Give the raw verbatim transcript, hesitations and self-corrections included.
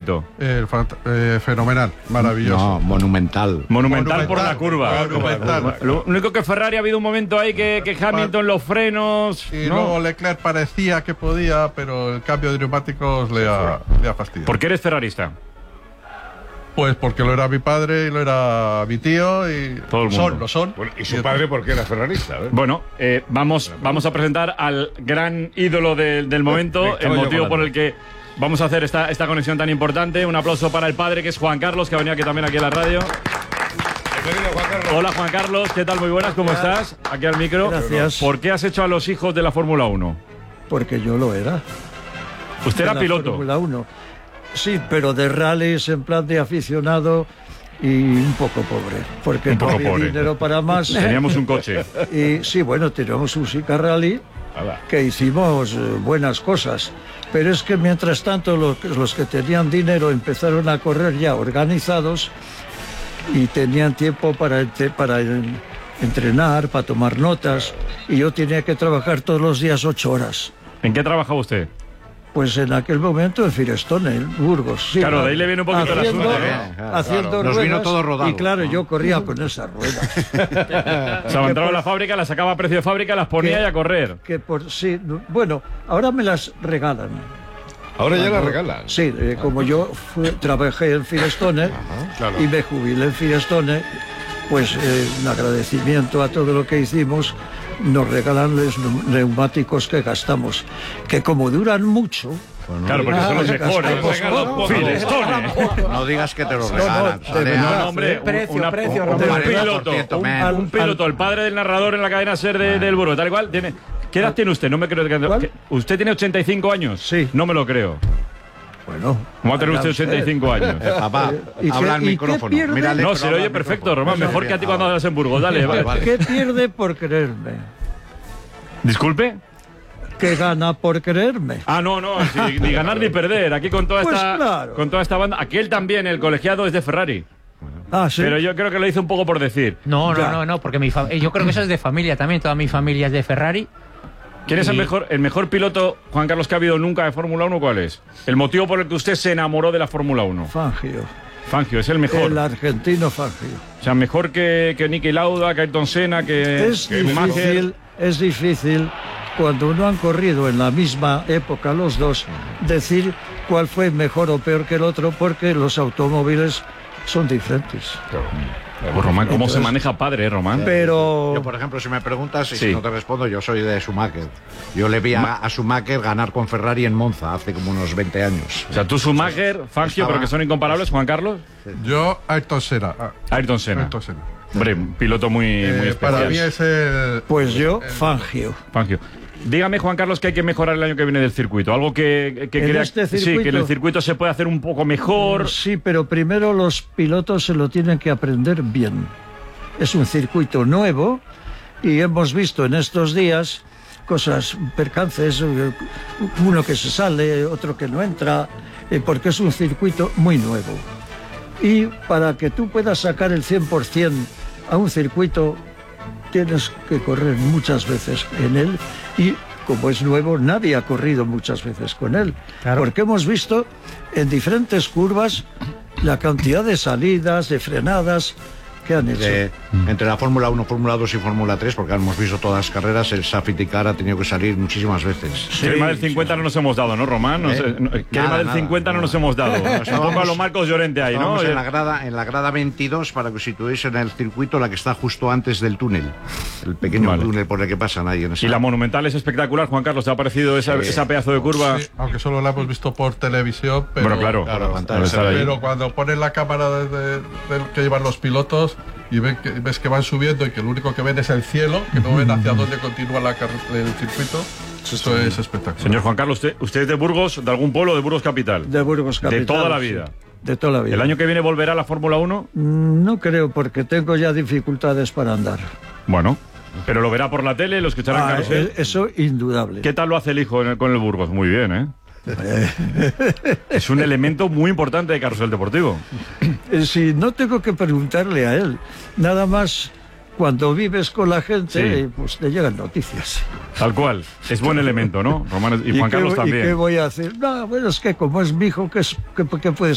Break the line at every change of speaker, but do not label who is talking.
circuito?
Eh, eh, fenomenal, maravilloso.
No, monumental.
Monumental. Monumental por la curva.
Monumental.
Lo único que Ferrari ha habido un momento ahí que, que Hamilton los frenos.
Y
¿no?
luego Leclerc parecía que podía, pero el cambio de neumáticos le ha, le ha fastidiado.
¿Por qué eres ferrarista?
Pues porque lo era mi padre y lo era mi tío y
todo el mundo.
son, lo son.
Bueno, ¿y su padre por qué era ferrarista? ¿Eh?
Bueno, eh, vamos, vamos a presentar al gran ídolo de, del momento,
Venga,
el motivo por el que vamos a hacer esta, esta conexión tan importante. Un aplauso para el padre, que es Juan Carlos, que ha venido aquí también aquí a la radio.
Bienvenido, Juan Carlos.
Hola, Juan Carlos, ¿qué tal? Muy buenas, ¿cómo estás? Aquí al micro.
Gracias.
¿Por qué has hecho a los hijos de la Fórmula uno?
Porque yo lo era.
Usted era
de la
piloto.
Fórmula uno. Sí, pero de rallies en plan de aficionado y un poco pobre. Porque
Un
no
poco
había
pobre.
dinero para más.
Teníamos un coche.
Y sí, bueno, teníamos un Sica Rally que hicimos eh, buenas cosas. Pero es que mientras tanto los, los que tenían dinero empezaron a correr ya organizados y tenían tiempo para, para entrenar, para tomar notas. Y yo tenía que trabajar todos los días ocho horas.
¿En qué trabajaba usted?
Pues en aquel momento en Firestone, en Burgos. Sí,
claro, de ahí le viene un poquito el
haciendo,
asunto, ¿no?
Claro,
haciendo
claro. Nos
ruedas,
vino todo rodado.
y claro, yo corría con esas ruedas.
O sea, entraba a la fábrica, las sacaba a precio de fábrica, las ponía
Que-
y a correr.
Que por sí, bueno, ahora me las regalan.
Ahora ya la
Cuando-
regalan.
Sí, eh, como yo fui- trabajé en Firestone
claro.
y me jubilé en Firestone, pues eh, en agradecimiento a todo lo que hicimos, nos regalan los neu- neumáticos que gastamos, que como duran mucho.
Claro, porque son los
Ah,
mejores.
gastamos poco.
Firestone.
No digas que te lo
No,
regalan.
no, de
Sale
verdad.
a-
No, hombre, un-
Precio,
una-
precio,
un,
Román.
un piloto,
cuarenta por ciento
un,
menos.
un piloto, el padre del narrador en la cadena SER de- del Burgos, tal y cual, tiene, ¿qué edad tiene usted? No me creo que,
¿Cuál?
que- ¿Usted tiene ochenta y cinco años?
Sí.
No me lo creo.
Bueno,
¿Cómo va a tener
allá
usted ochenta y cinco años?
Eh, papá,
¿Y
habla
qué-
al
y qué
micrófono.
pierde?
Mírale,
No,
pero
se le
habla
oye
al
perfecto,
micrófono.
Román, mejor que a ti cuando hablas en Burgos. Dale,
Vale,
vale.
vale.
¿qué pierde por creerme?
Disculpe.
¿Qué gana por creerme?
Ah, no, no, sí, ni ganar ni perder. Aquí con toda
Pues
esta
claro.
con toda esta banda. Aquel también, el colegiado, es de Ferrari.
Ah, sí.
Pero yo creo que lo hizo un poco por decir.
No,
Ya.
no, no, no, porque mi fa- yo creo que eso es de familia también. Toda mi familia es de Ferrari.
¿Quién es el
Y-
mejor, el mejor piloto, Juan Carlos, que ha habido nunca de Fórmula uno? ¿Cuál es? El motivo por el que usted se enamoró de la Fórmula uno.
Fangio.
Fangio, es el mejor.
El argentino Fangio.
O sea, mejor que, que Niki Lauda, que Ayrton Senna, que,
Es
que Schumacher.
difícil, es difícil cuando no han corrido en la misma época los dos decir cuál fue mejor o peor que el otro, porque los automóviles son diferentes.
Pues Román, ¿cómo
Entonces-
se maneja padre, eh, Román?
Pero
Yo, por ejemplo, si me preguntas y
Sí.
si no te respondo, yo soy de Schumacher. Yo le vi a, a Schumacher ganar con Ferrari en Monza hace como unos veinte años.
O sea, tú Schumacher, Fangio,
Estaba-
pero que son incomparables, Juan Carlos.
Yo, Ayrton Senna. Ah,
Ayrton Senna.
Ayrton Senna.
Hombre, un piloto muy,
Eh,
muy especial.
para mí es el...
pues yo,
el-
Fangio.
Fangio. Dígame, Juan Carlos, que hay que mejorar el año que viene del circuito. Algo que, que
¿En
crea
este
sí, que en
circuito?
el circuito se puede hacer un poco mejor.
Sí, pero primero los pilotos se lo tienen que aprender bien. Es un circuito nuevo y hemos visto en estos días cosas, percances, eh, uno que se sale, otro que no entra, eh, porque es un circuito muy nuevo. Y para que tú puedas sacar el cien por ciento a un circuito, tienes que correr muchas veces en él y como es nuevo, nadie ha corrido muchas veces con él.
Claro.
Porque hemos visto en diferentes curvas la cantidad de salidas, de frenadas que han hecho.
De- entre la Fórmula uno, Fórmula dos y Fórmula tres, porque hemos visto todas las carreras, el Safety Car ha tenido que salir muchísimas veces.
Crema del cincuenta no nos hemos dado, ¿no, Román? No
¿Eh?
sé, no, Crema
Nada,
del
nada,
cincuenta no
nada.
nos hemos dado. Un poco a
Estábamos-
lo Marcos Llorente ahí, ¿no?
Estábamos en la grada, en la grada veintidós, para que os situéis en el circuito, la que está justo antes del túnel. El pequeño
Vale.
túnel por el que pasa nadie en esa.
Y la Monumental es espectacular, Juan Carlos. ¿Te ha parecido esa,
Sí.
esa pedazo de curva?
Sí, aunque solo la hemos visto por televisión, pero...
Bueno, claro,
claro,
al
pantalla.
estar ahí.
Pero cuando ponen la cámara de, de- del que llevan los pilotos y ven que, ves que van subiendo y que lo único que ven es el cielo, que no ven hacia dónde continúa la carre- el circuito, eso es espectacular.
Señor Juan Carlos, ¿usted, usted es de Burgos, de algún pueblo de Burgos Capital?
De Burgos Capital.
De toda la
sí.
vida.
De toda la vida.
¿El año que viene volverá a la Fórmula uno?
Mm, No creo, porque tengo ya dificultades para andar.
Bueno, pero lo verá por la tele, lo escuchará en
Ah,
Carrusel.
e- eso indudable.
¿Qué tal lo hace el hijo en el- con el Burgos? Muy bien, ¿eh? Es un elemento muy importante de Carrusel Deportivo.
Eh, Si no tengo que preguntarle a él, nada más cuando vives con la gente,
Sí.
eh, pues te llegan noticias.
Tal cual. Es buen elemento, ¿no? Román y Juan
qué,
Carlos
¿Y qué
también.
voy a hacer? No, bueno, es que como es mi hijo, ¿qué, es, qué, qué puede